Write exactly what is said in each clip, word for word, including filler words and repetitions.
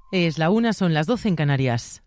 Es la una, son las doce en Canarias.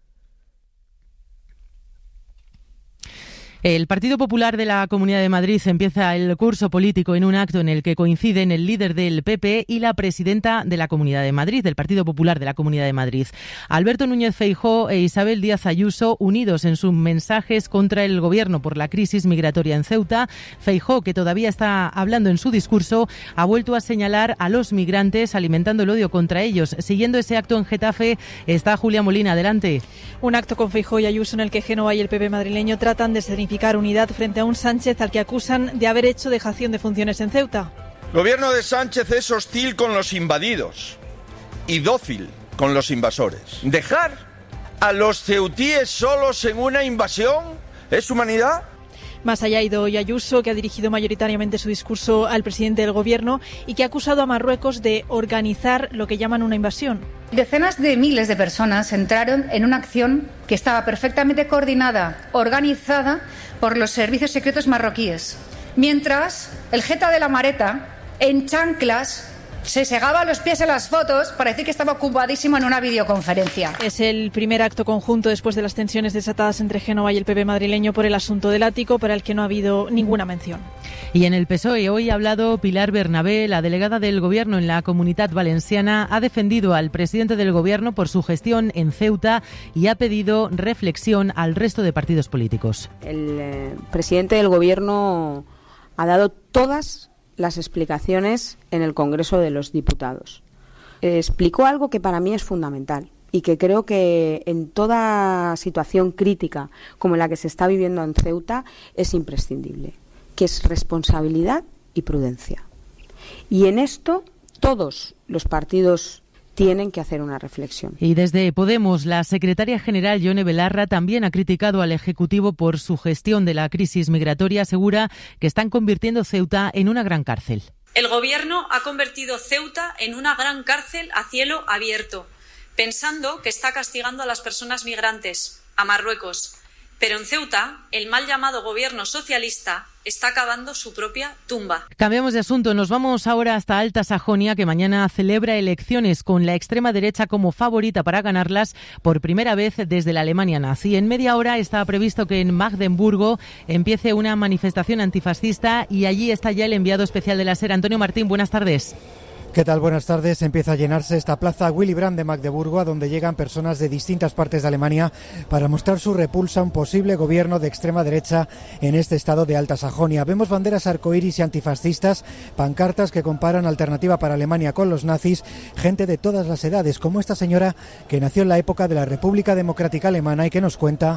El Partido Popular de la Comunidad de Madrid empieza el curso político en un acto en el que coinciden el líder del P P y la presidenta de la Comunidad de Madrid, del Partido Popular de la Comunidad de Madrid. Alberto Núñez Feijóo e Isabel Díaz Ayuso, unidos en sus mensajes contra el Gobierno por la crisis migratoria en Ceuta. Feijóo, que todavía está hablando en su discurso, ha vuelto a señalar a los migrantes, alimentando el odio contra ellos. Siguiendo ese acto en Getafe está Julia Molina. Adelante. Un acto con Feijóo y Ayuso en el que Génova y el P P madrileño tratan de significar unidad frente a un Sánchez al que acusan de haber hecho dejación de funciones en Ceuta. El gobierno de Sánchez es hostil con los invadidos y dócil con los invasores. ¿Dejar a los ceutíes solos en una invasión es humanidad? Más allá ha ido hoy Ayuso, que ha dirigido mayoritariamente su discurso al presidente del Gobierno y que ha acusado a Marruecos de organizar lo que llaman una invasión. Decenas de miles de personas entraron en una acción que estaba perfectamente coordinada, organizada por los servicios secretos marroquíes, mientras el jeta de la Mareta, en chanclas, se segaba los pies en las fotos para decir que estaba ocupadísimo en una videoconferencia. Es el primer acto conjunto después de las tensiones desatadas entre Génova y el P P madrileño por el asunto del ático, para el que no ha habido ninguna mención. Y en el P S O E hoy ha hablado Pilar Bernabé, la delegada del Gobierno en la Comunitat Valenciana, ha defendido al presidente del Gobierno por su gestión en Ceuta y ha pedido reflexión al resto de partidos políticos. El eh, presidente del Gobierno ha dado todas las explicaciones en el Congreso de los Diputados. Eh, explicó algo que para mí es fundamental y que creo que en toda situación crítica como la que se está viviendo en Ceuta es imprescindible, que es responsabilidad y prudencia. Y en esto todos los partidos tienen que hacer una reflexión. Y desde Podemos, la secretaria general Yone Belarra también ha criticado al Ejecutivo por su gestión de la crisis migratoria. Asegura que están convirtiendo Ceuta en una gran cárcel. El Gobierno ha convertido Ceuta en una gran cárcel a cielo abierto, pensando que está castigando a las personas migrantes, a Marruecos. Pero en Ceuta, el mal llamado gobierno socialista está cavando su propia tumba. Cambiamos de asunto. Nos vamos ahora hasta Alta Sajonia, que mañana celebra elecciones con la extrema derecha como favorita para ganarlas por primera vez desde la Alemania nazi. En media hora está previsto que en Magdeburgo empiece una manifestación antifascista y allí está ya el enviado especial de la SER, Antonio Martín. Buenas tardes. ¿Qué tal? Buenas tardes. Empieza a llenarse esta plaza Willy Brandt de Magdeburgo, a donde llegan personas de distintas partes de Alemania para mostrar su repulsa a un posible gobierno de extrema derecha en este estado de Alta Sajonia. Vemos banderas arcoíris y antifascistas, pancartas que comparan Alternativa para Alemania con los nazis, gente de todas las edades, como esta señora que nació en la época de la República Democrática Alemana y que nos cuenta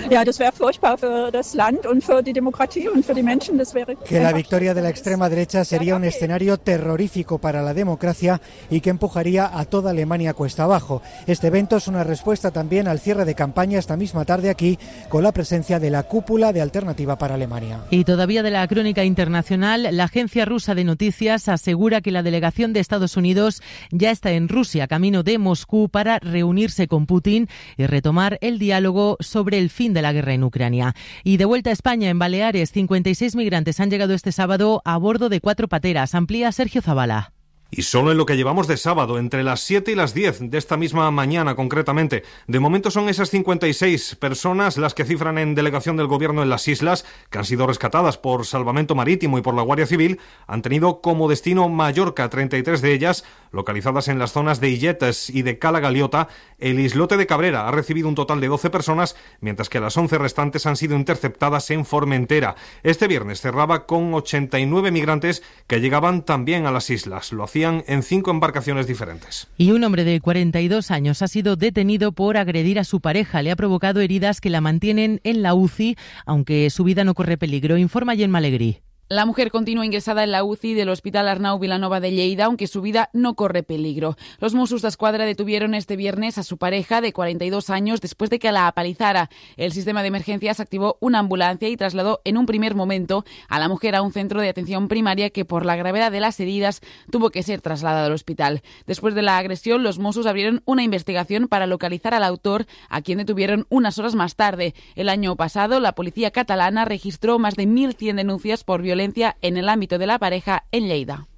que la victoria de la extrema derecha sería un escenario terrorífico para la democracia y que empujaría a toda Alemania cuesta abajo. Este evento es una respuesta también al cierre de campaña esta misma tarde aquí, con la presencia de la cúpula de Alternativa para Alemania. Y todavía de la crónica internacional, la agencia rusa de noticias asegura que la delegación de Estados Unidos ya está en Rusia, camino de Moscú, para reunirse con Putin y retomar el diálogo sobre el fin de la guerra en Ucrania. Y de vuelta a España, en Baleares, cincuenta y seis migrantes han llegado este sábado a bordo de cuatro pateras. Amplía Sergio Zavala. Y solo en lo que llevamos de sábado, entre las siete y las diez de esta misma mañana concretamente. De momento son esas cincuenta y seis personas las que cifran en delegación del Gobierno en las islas, que han sido rescatadas por Salvamento Marítimo y por la Guardia Civil. Han tenido como destino Mallorca, treinta y tres de ellas localizadas en las zonas de Illetes y de Cala Galiota. El islote de Cabrera ha recibido un total de doce personas, mientras que las once restantes han sido interceptadas en Formentera. Este viernes cerraba con ochenta y nueve migrantes que llegaban también a las islas. Lo hacía en cinco embarcaciones diferentes. Y un hombre de cuarenta y dos años ha sido detenido por agredir a su pareja. Le ha provocado heridas que la mantienen en la U C I, aunque su vida no corre peligro. Informa Gemma Alegrí. La mujer continúa ingresada en la U C I del Hospital Arnau Vilanova de Lleida, aunque su vida no corre peligro. Los Mossos d'Esquadra detuvieron este viernes a su pareja de cuarenta y dos años después de que la apalizara. El sistema de emergencias activó una ambulancia y trasladó en un primer momento a la mujer a un centro de atención primaria que, por la gravedad de las heridas, tuvo que ser trasladado al hospital. Después de la agresión, los Mossos abrieron una investigación para localizar al autor, a quien detuvieron unas horas más tarde. El año pasado, la policía catalana registró más de mil cien denuncias por violencia en el ámbito de la pareja en Lleida.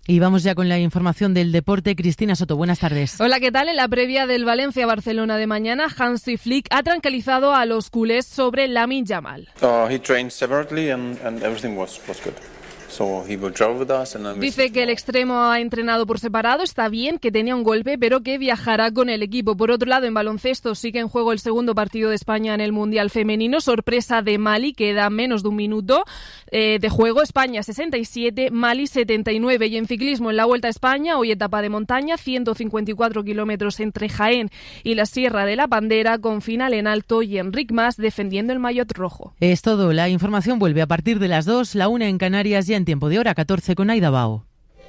Y vamos ya con la información del deporte. Cristina Soto, buenas tardes. Hola, ¿qué tal? En la previa del Valencia-Barcelona de mañana, Hansi Flick ha tranquilizado a los culés sobre Lamine Yamal. Uh, he trained separately and, and everything was, was good. So he will travel with us and Dice que el extremo ha entrenado por separado, está bien, que tenía un golpe, pero que viajará con el equipo. Por otro lado, en baloncesto sigue en juego el segundo partido de España en el Mundial Femenino. Sorpresa de Mali, queda menos de un minuto eh, de juego. España sesenta y siete, Mali setenta y nueve. Y en ciclismo, en la Vuelta a España, hoy etapa de montaña, ciento cincuenta y cuatro kilómetros entre Jaén y la Sierra de la Bandera, con final en alto y Enric Mas defendiendo el maillot rojo. Es todo. La información vuelve a partir de las dos, la una en Canarias, ya en tiempo de hora catorce con Aida Bao.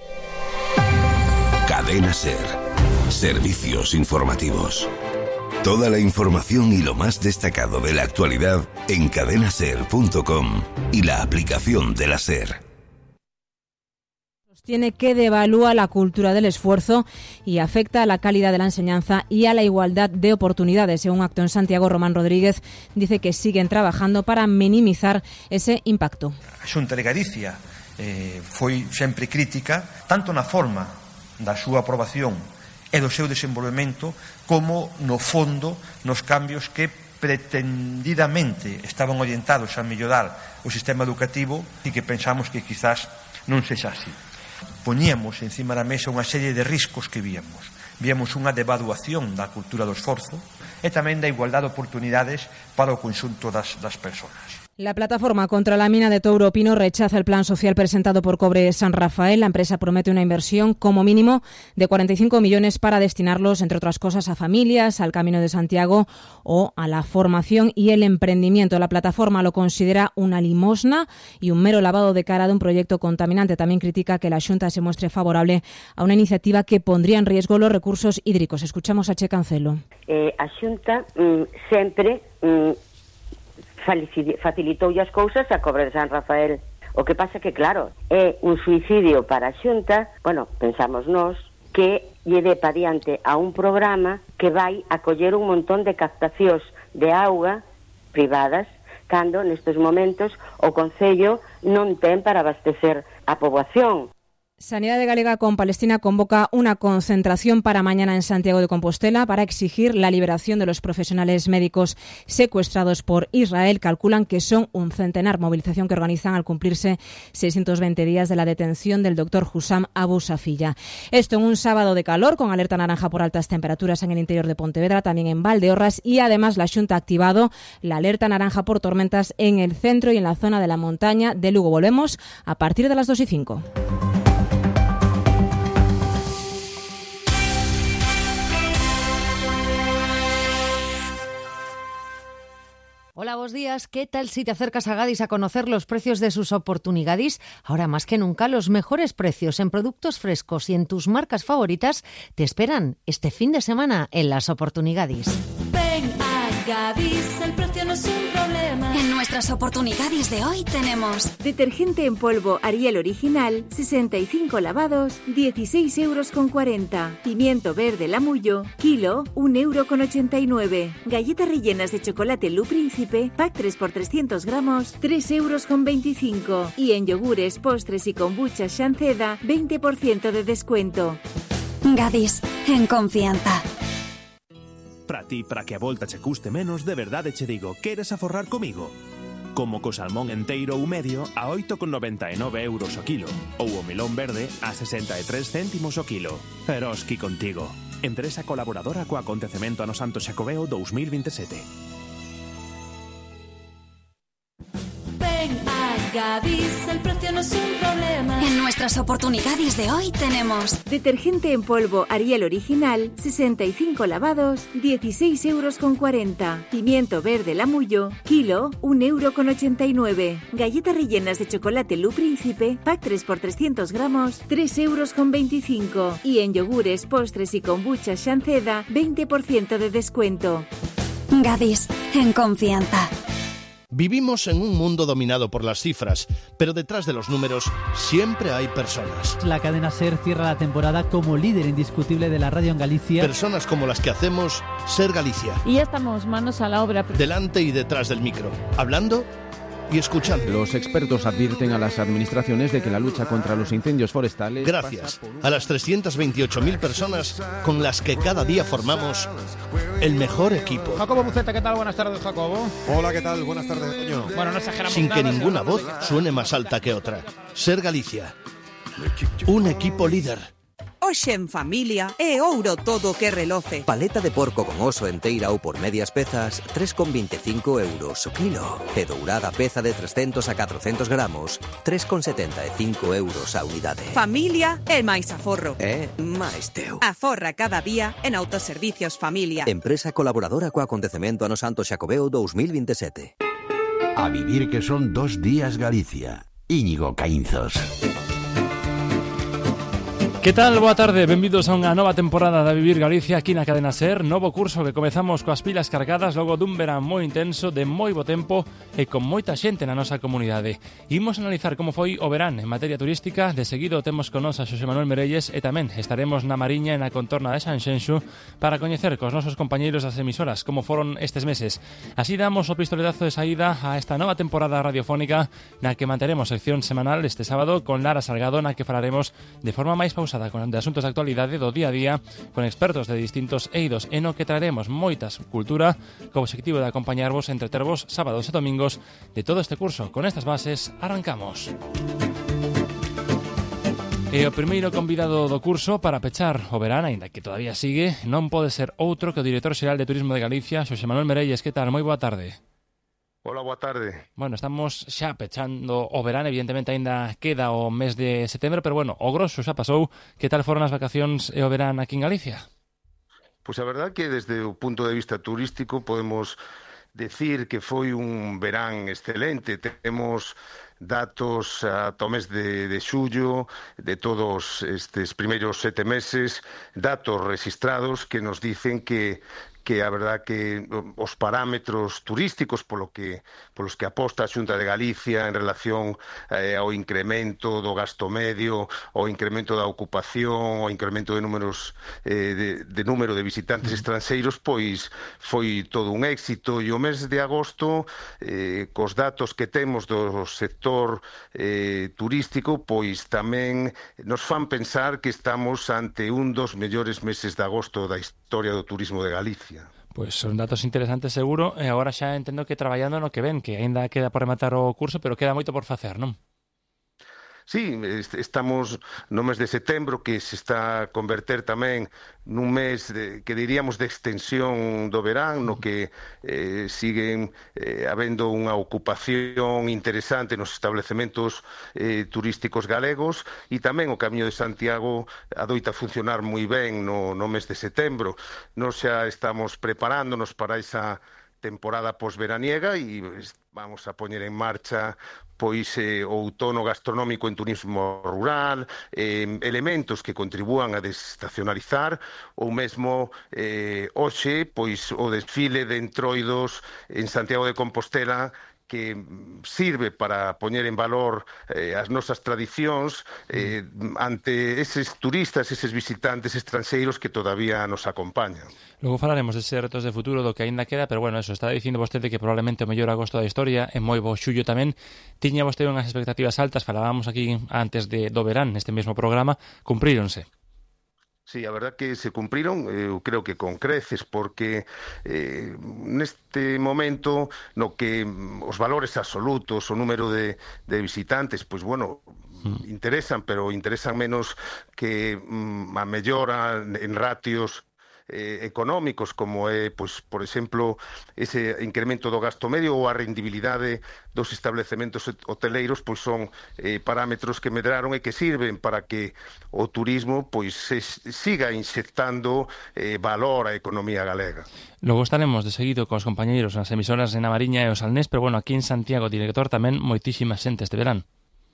Cadena SER. Servicios informativos. Toda la información y lo más destacado de la actualidad en cadena ser punto com y la aplicación de la SER. Tiene que devalúa la cultura del esfuerzo y afecta a la calidad de la enseñanza y a la igualdad de oportunidades. En un acto en Santiago, Román Rodríguez dice que siguen trabajando para minimizar ese impacto. A Xunta de Galicia eh, foi sempre crítica tanto na forma da súa aprobación e do seu desenvolvemento como no fondo nos cambios que pretendidamente estaban orientados a mellorar o sistema educativo e que pensamos que quizás non sexa así. Poñíamos encima da mesa unha serie de riscos que víamos. Víamos unha devaluación da cultura do esforzo e tamén da igualdade de oportunidades para o conxunto das, das persoas. La plataforma contra la mina de Touro Pino rechaza el plan social presentado por Cobre San Rafael. La empresa promete una inversión como mínimo de cuarenta y cinco millones para destinarlos, entre otras cosas, a familias, al Camino de Santiago o a la formación y el emprendimiento. La plataforma lo considera una limosna y un mero lavado de cara de un proyecto contaminante. También critica que la Xunta se muestre favorable a una iniciativa que pondría en riesgo los recursos hídricos. Escuchamos a Che Cancelo. Eh, a Xunta mm, sempre... Mm, facilitou as cousas a Cobre de San Rafael. O que pasa que, claro, é un suicidio para a Xunta, bueno, pensamos nós, que lle dé pa diante a un programa que vai acoller un montón de captacións de auga privadas, cando nestes momentos o Concello non ten para abastecer a poboación. Sanidad Galega con Palestina convoca una concentración para mañana en Santiago de Compostela para exigir la liberación de los profesionales médicos secuestrados por Israel. Calculan que son un centenar, movilización que organizan al cumplirse seiscientos veinte días de la detención del doctor Hussam Abu Safilla. Esto en un sábado de calor con alerta naranja por altas temperaturas en el interior de Pontevedra, también en Valdeorras, y además la Xunta ha activado la alerta naranja por tormentas en el centro y en la zona de la montaña de Lugo. Volvemos a partir de las dos y cinco. Hola, buenos días. ¿Qué tal si te acercas a Gadis a conocer los precios de sus oportunidades? Ahora más que nunca, los mejores precios en productos frescos y en tus marcas favoritas te esperan este fin de semana en las oportunidades. Ven a Gadis, el precio no es un problema. En nuestras oportunidades de hoy tenemos detergente en polvo Ariel original, sesenta y cinco lavados, dieciséis euros con cuarenta. Pimiento verde Lamullo, kilo, un euro con ochenta y nueve. Galletas rellenas de chocolate Lu Príncipe, pack tres por trescientos gramos, tres euros con veinticinco. Y en yogures, postres y kombucha Shanceda, veinte por ciento de descuento. Gadis, en confianza. Para ti, para que a volta che custe menos, de verdade che digo, queres aforrar comigo? Como co salmón enteiro ou medio a oito con noventa e nove euros o kilo, ou o melón verde a sesenta e tres céntimos o kilo. Eroski contigo. Empresa colaboradora co acontecemento ano Santo Xacobeo dous mil veintisiete. Ven a Gadis, el precio no es un problema. En nuestras oportunidades de hoy tenemos detergente en polvo Ariel original, sesenta y cinco lavados, dieciséis euros con cuarenta. Pimiento verde Lamullo, kilo, un euro con ochenta y nueve. Galletas rellenas de chocolate Lu Príncipe, pack tres por trescientos gramos, tres euros con veinticinco. Y en yogures, postres y kombucha Shanceda, veinte por ciento de descuento. Gadis, en confianza. Vivimos en un mundo dominado por las cifras, pero detrás de los números siempre hay personas. La cadena SER cierra la temporada como líder indiscutible de la radio en Galicia. Personas como las que hacemos SER Galicia. Y ya estamos manos a la obra. Delante y detrás del micro, hablando y escuchando. Los expertos advierten a las administraciones de que la lucha contra los incendios forestales... Gracias a las trescientas veintiocho mil personas con las que cada día formamos el mejor equipo. Jacobo Buceta, ¿qué tal? Buenas tardes, Jacobo. Hola, ¿qué tal? Buenas tardes, Toño. Bueno, no exageramos Sin nada, que ninguna si voz suene más alta que otra. Ser Galicia. Un equipo líder. Hoxe en familia é ouro todo que reloce. Paleta de porco con oso enteira ou por medias pezas, tres con veinticinco euros o kilo. E dourada peza de trescentos a catrocentos gramos, tres con setenta e cinco euros a unidade. Familia é máis aforro. É máis teu. Aforra cada día en Autoservicios Familia. Empresa colaboradora co acontecemento ano Santo Xacobeo dos mil veintisiete. A vivir que son dos días Galicia. Íñigo Caínzos. Que tal? Boa tarde, benvidos a unha nova temporada da Vivir Galicia aquí na Cadena SER. Novo curso que comezamos coas pilas cargadas logo dun verán moi intenso, de moi bo tempo e con moita xente na nosa comunidade. Imos analizar como foi o verán en materia turística. De seguido temos con nos a Xosé Manuel Merelles e tamén estaremos na Mariña e na contorna de Sanxenxo para coñecer cos nosos compañeiros das emisoras como foron estes meses. Así damos o pistoletazo de saída a esta nova temporada radiofónica na que manteremos sección semanal este sábado con Lara Salgado, na que falaremos de forma máis pausada con de asuntos de actualidade do día a día con expertos de distintos eidos e no que traeremos moitas cultura co obxectivo de acompañarvos e entretervos sábados e domingos de todo este curso. Con estas bases arrancamos. E o primeiro convidado do curso para pechar o verán, aínda que todavía sigue, non pode ser outro que o director xeral de Turismo de Galicia, Xosé Manuel Merelles. Que tal? Moi boa tarde. Hola, boa tarde. Bueno, estamos xa pechando o verán, evidentemente aínda queda o mes de setembro, pero bueno, o grosso xa pasou. Que tal foron as vacacións e o verán aquí en Galicia? Pois a verdad que desde o punto de vista turístico podemos decir que foi un verán excelente. Temos datos ata o mes de, de xullo de todos estes primeiros sete meses, datos registrados que nos dicen que que a verdad que os parámetros turísticos polo que polos que aposta a Xunta de Galicia en relación eh, ao incremento do gasto medio, ao incremento da ocupación, ao incremento de números eh, de, de número de visitantes estranxeiros, pois foi todo un éxito. E o mes de agosto, eh, cos datos que temos do sector eh, turístico, pois tamén nos fan pensar que estamos ante un dos mellores meses de agosto da historia do turismo de Galicia. Pois son datos interesantes seguro, e agora xa entendo que traballando no que ven, que aínda queda por rematar o curso, pero queda moito por facer, non? Sí, estamos no mes de setembro, que se está a converter tamén nun mes de, que diríamos de extensión do verán, no que eh, siguen eh, habendo unha ocupación interesante nos establecementos eh, turísticos galegos, e tamén o Camiño de Santiago adoita funcionar moi ben no, no mes de setembro. Nos xa estamos preparándonos para esa temporada posveraniega e vamos a poñer en marcha pois eh, o outono gastronómico en turismo rural, eh, elementos que contribúan a desestacionalizar, ou mesmo eh, hoxe pois o desfile de entroidos en Santiago de Compostela, que sirve para poñer en valor eh, as nosas tradicións eh, ante eses turistas, eses visitantes estranxeiros que todavía nos acompañan. Logo falaremos deses retos de futuro do que aínda queda, pero bueno, eso, está dicindo vostede que probablemente o mellor agosto da historia, e moi bo xullo tamén. Tiña vostede unhas expectativas altas, falábamos aquí antes de, do verán, neste mesmo programa, cumpríronse. Sí, a verdad que se cumpriron, eu creo que con creces, porque eh, neste momento no que os valores absolutos, o número de, de visitantes, pois bueno, mm. interesan, pero interesan menos que mm, a mellora en ratios eh, económicos, como é, pois, por exemplo, ese incremento do gasto medio ou a rendibilidade dos establecementos hoteleiros, pois son eh, parámetros que medraron e que sirven para que o turismo pois se siga inxectando eh, valor á economía galega. Logo estaremos de seguido cos compañeiros nas emisoras en a Mariña e o Salnés, pero bueno, aquí en Santiago, director, tamén moitísima xente este verán.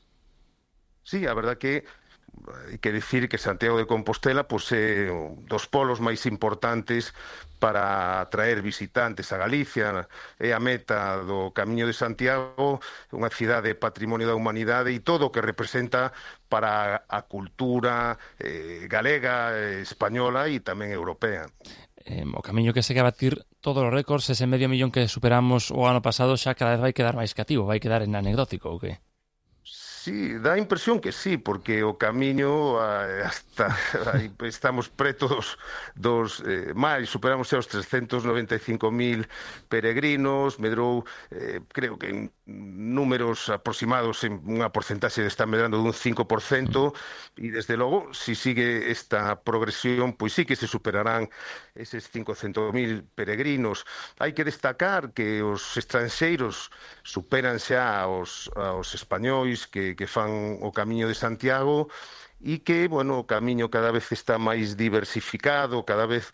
Sí, a verdad que hai que dicir que Santiago de Compostela pois, é un dos polos máis importantes para atraer visitantes a Galicia. É a meta do Camiño de Santiago, unha cidade patrimonio da humanidade e todo o que representa para a cultura eh, galega, eh, española e tamén europea. eh, o camiño que segue a batir todos os récords, ese medio millón que superamos o ano pasado xa cada vez vai quedar máis cativo, vai quedar en anecdótico, ou que? Sí, dá a impresión que sí, porque o camiño hasta aí estamos preto dos, dos eh, máis, superamos xa os trescentos noventa e cinco mil peregrinos, medrou, eh, creo que en números aproximados en unha porcentaxe está medrando dun cinco por cento, e desde logo, se si sigue esta progresión, pois sí que se superarán eses cincocentos mil peregrinos. Hai que destacar que os estranxeiros superan xa aos, aos españois que que fan o Camiño de Santiago e que, bueno, o camiño cada vez está máis diversificado, cada vez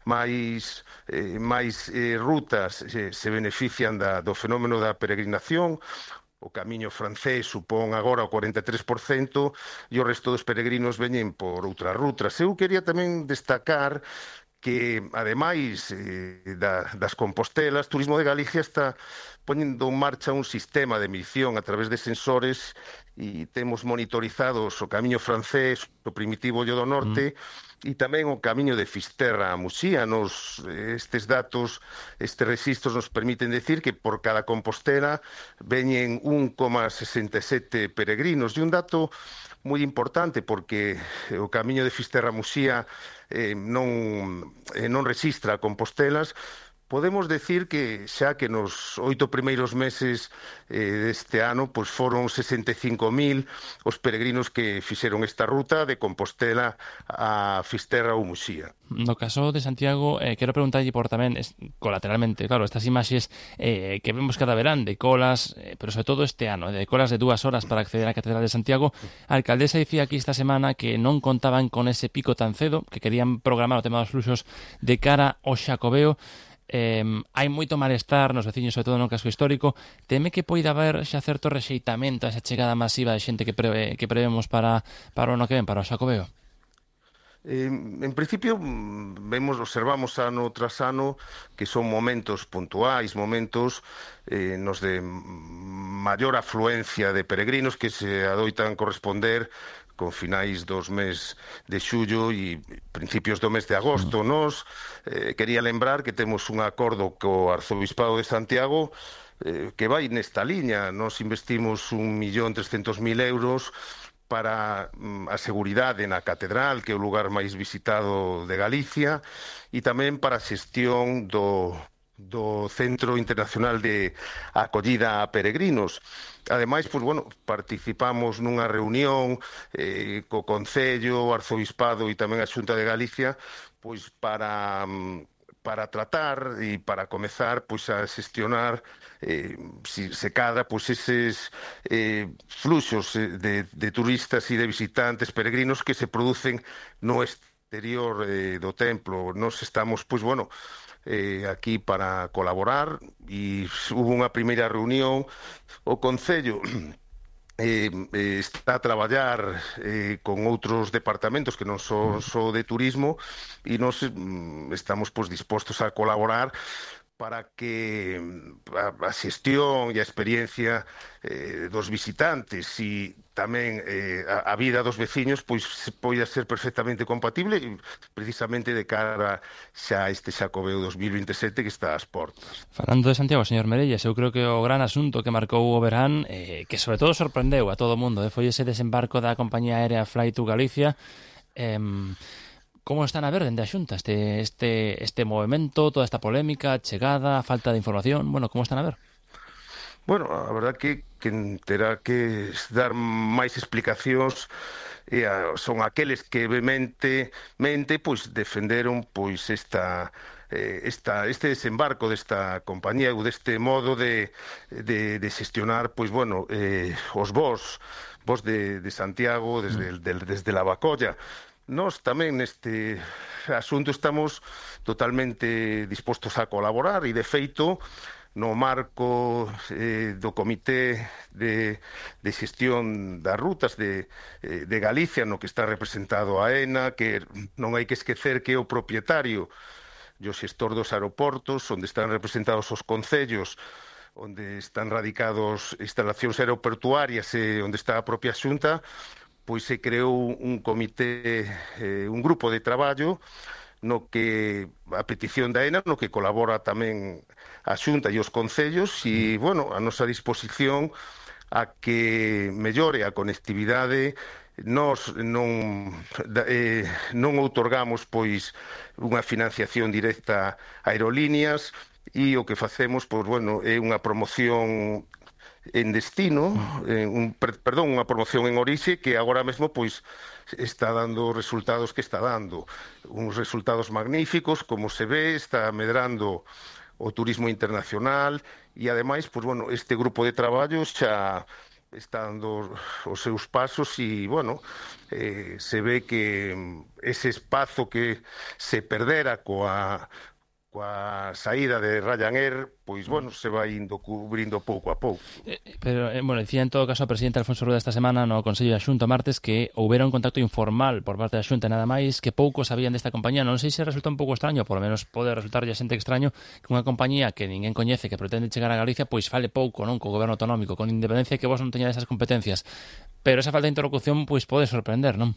máis eh, máis eh, rutas eh, se benefician da, do fenómeno da peregrinación. O camiño francés supón agora o cuarenta e tres por cento e o resto dos peregrinos veñen por outras rutas. Eu quería tamén destacar que, ademais eh, da, das Compostelas, Turismo de Galicia está poñendo en marcha un sistema de medición a través de sensores e temos monitorizados o camiño francés, o primitivo Ollo do Norte, mm. e tamén o camiño de Fisterra a Muxía. Nos, estes datos, estes registros nos permiten decir que por cada Compostela veñen un coma sesenta e sete peregrinos. E un dato moi importante, porque o camiño de Fisterra a Muxía eh, non, eh, non rexistra Compostelas. Podemos decir que xa que nos oito primeiros meses eh, deste ano pois foron sesenta e cinco mil os peregrinos que fixeron esta ruta de Compostela a Fisterra ou Muxía. No caso de Santiago, eh, quero preguntarlle por tamén, es, colateralmente, claro, estas imaxes eh, que vemos cada verán de colas, eh, pero sobre todo este ano, de colas de dúas horas para acceder á Catedral de Santiago. A alcaldesa dicía aquí esta semana que non contaban con ese pico tan cedo, que querían programar o tema dos fluxos de cara ao Xacobeo. Eh, hai moito malestar nos veciños, sobre todo no casco histórico. Teme que poida haber xa certo rexeitamento a esa chegada masiva de xente que, pre, que prevemos para, para o ano que ven, para o Xacobeo? Eh, en principio, vemos, observamos ano tras ano que son momentos puntuais, momentos eh, nos de maior afluencia de peregrinos que se adoitan corresponder con finais dos mes de xullo e principios do mes de agosto. Nos eh, quería lembrar que temos un acordo co Arzobispado de Santiago eh, que vai nesta liña. Nos investimos un millón trescentos mil euros para mm, a seguridade na Catedral, que é o lugar máis visitado de Galicia, e tamén para a xestión do do Centro Internacional de Acollida a Peregrinos. Ademais, pois, bueno, participamos nunha reunión eh, co Concello, o Arzobispado e tamén a Xunta de Galicia, pois para para tratar e para comezar pois a xestionar eh, si se cadra pois eses eh, fluxos de, de turistas e de visitantes peregrinos que se producen no exterior eh, do templo. Nos estamos, pois, bueno, Eh, aquí para colaborar e hubo unha primeira reunión. O Concello eh, eh, está a traballar eh, con outros departamentos que non son só de turismo e nos eh, estamos pois, dispostos a colaborar para que a, a xestión e a experiencia eh, dos visitantes e tamén eh, a, a vida dos veciños pois poida ser perfectamente compatible e precisamente de cara xa a este Xacobeo dos mil veintesete que está ás portas. Falando de Santiago, señor Merellas, eu creo que o gran asunto que marcou o verán eh, que sobre todo sorprendeu a todo o mundo eh, foi ese desembarco da compañía aérea Fly to Galicia. eh, Como están a ver dende a Xunta este, este, este movimento, toda esta polémica, chegada, falta de información? Bueno, como están a ver? Bueno, a verdad que quen terá que dar máis explicacións e a, son aqueles que vehemente mente, pois, defenderon pois esta, eh, esta, este desembarco desta compañía ou deste modo de, de, de xestionar pois, bueno, eh, os voos, voos de, de Santiago desde, mm. de, desde Lavacolla. Nós tamén neste asunto estamos totalmente dispostos a colaborar e, de feito, no marco eh, do Comité de, de Xestión das Rutas de, eh, de Galicia, no que está representado a AENA, que non hai que esquecer que é o propietario e o xestor dos aeroportos, onde están representados os concellos, onde están radicados instalacións aeroportuarias e onde está a propia Xunta, pois se creou un comité, eh, un grupo de traballo no que a petición da Aena, no que colabora tamén a Xunta e os concellos, e, bueno, a nosa disposición a que mellore a conectividade. Nós non, eh, non outorgamos pois unha financiación directa a aerolíneas e o que facemos, pois, bueno, é unha promoción en destino, en un, perdón, unha promoción en orixe que agora mesmo pois está dando os resultados que está dando. Uns resultados magníficos, como se ve, está medrando o turismo internacional e, ademais, pois, bueno, este grupo de traballo xa está dando os seus pasos e, bueno, eh, se ve que ese espazo que se perdera coa coa saída de Ryanair, pois, bueno, se vai indo cubrindo pouco a pouco. Eh, pero, eh, bueno, dicía en todo caso o presidente Alfonso Rueda esta semana no Consello da Xunta martes que houbera un contacto informal por parte da Xunta, nada máis, que pouco sabían desta compañía. Non sei se resulta un pouco extraño, por lo menos pode resultarlle a xente extraño que unha compañía que ninguén coñece, que pretende chegar a Galicia, pois fale pouco, non, co goberno autonómico, con independencia que vos non teñades esas competencias. Pero esa falta de interlocución, pois, pode sorprender, non?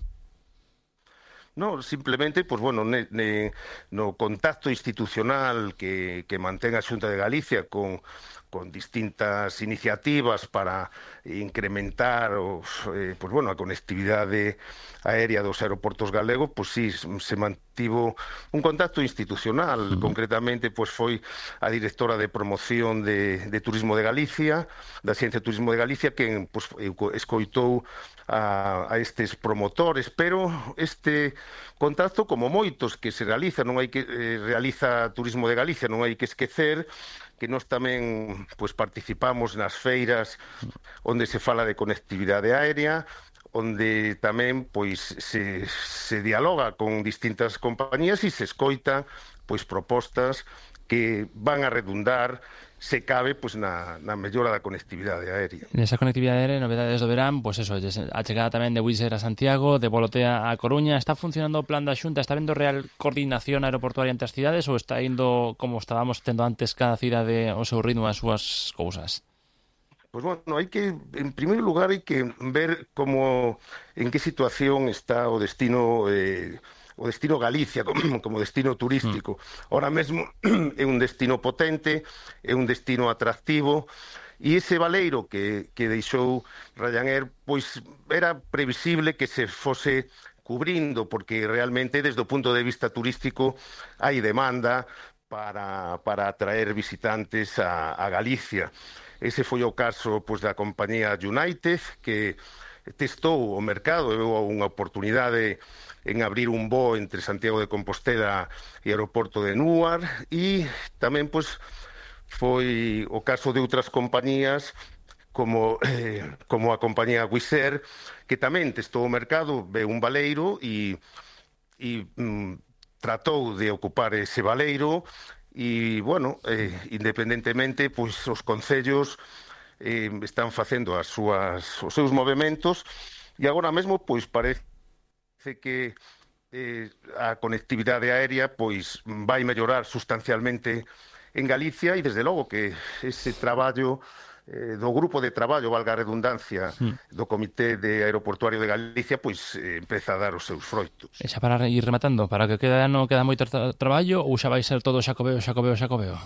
No, simplemente, pues bueno, ne, ne, no contacto institucional que, que mantén a Xunta de Galicia con, con distintas iniciativas para incrementar os, eh, pues bueno, a conectividade aérea dos aeroportos galegos, pues sí, se mantivo un contacto institucional. Uh-huh. Concretamente, pues foi a directora de promoción de, de Turismo de Galicia, da Xencia de Turismo de Galicia, quen pues, escoitou a, a estes promotores, pero este contacto, como moitos que se realiza, non hai que eh, realiza Turismo de Galicia, non hai que esquecer que nós tamén pues, participamos nas feiras onde se fala de conectividade aérea, onde tamén pois se, se dialoga con distintas compañías e se escoita pois propostas que van a redundar, se cabe, pois na, na mellora da conectividade aérea. Nesa conectividade aérea, novedades do verán, pois eso, a chegada tamén de Wizz Air a Santiago, de Volotea a Coruña. Está funcionando o plan da Xunta? Está vendo real coordinación aeroportuaria entre as cidades ou está indo como estábamos tendo antes cada cidade o seu ritmo, as súas cousas? Pois bueno, hai que, en primeiro lugar, hai que ver como, en que situación está o destino eh, o destino Galicia como, como destino turístico. Mm. Ahora mesmo é un destino potente, é un destino atractivo, e ese valeiro que, que deixou Ryanair, pois era previsible que se fose cubrindo, porque realmente desde o punto de vista turístico hai demanda para, para atraer visitantes a, a Galicia. Ese foi o caso pois, da compañía United, que testou o mercado e houve unha oportunidade en abrir un voo entre Santiago de Compostela e aeroporto de Newark, e tamén pois, foi o caso de outras compañías como, eh, como a compañía Wizz Air, que tamén testou o mercado, ve un valeiro e, e mm, tratou de ocupar ese valeiro e, bueno, eh, independentemente, pois os concellos eh, están facendo as súas, os seus movementos e agora mesmo, pois, parece que eh, a conectividade aérea pois vai mellorar sustancialmente en Galicia e desde logo que ese traballo eh, do grupo de traballo, valga a redundancia, mm. do Comité de Aeroportuario de Galicia pois eh, empeza a dar os seus froitos. E xa para ir rematando, para que queda non queda moito tra traballo ou xa vai ser todo xacobeo, xacobeo, xacobeo?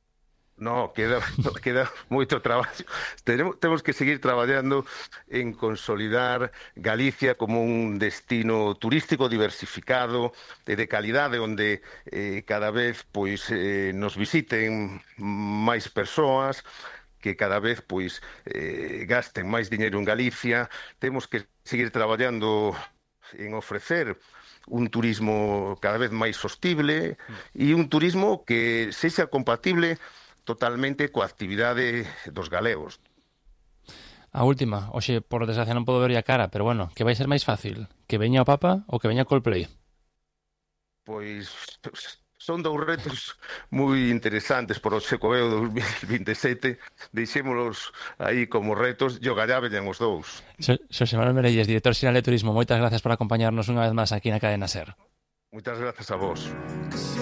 No, queda, queda moito traballo. Tenemos, temos que seguir traballando en consolidar Galicia como un destino turístico diversificado e de calidade onde eh, cada vez pois eh, nos visiten máis persoas, que cada vez pois eh, gasten máis diñeiro en Galicia. Temos que seguir traballando en ofrecer un turismo cada vez máis sostible e un turismo que sexa compatible totalmente coa actividade dos galegos. A última, oxe, por desgracia non podo ver a cara, pero bueno, que vai ser máis fácil? Que veña o Papa ou que veña Coldplay? Pois son dous retos moi interesantes por o Xacobeo dos mil vinte e sete. Deixémolos aí como retos e o gallá veñan os dous. Xosé Manuel Merelles, director xeral de Turismo, moitas gracias por acompañarnos unha vez máis aquí na Cadena SER. Moitas grazas a vos.